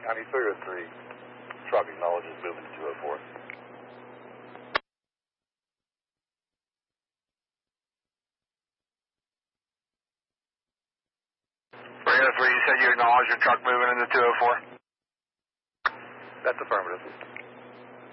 9303, truck acknowledges moving to 204. 303, you said you acknowledge your truck moving into 204? That's affirmative.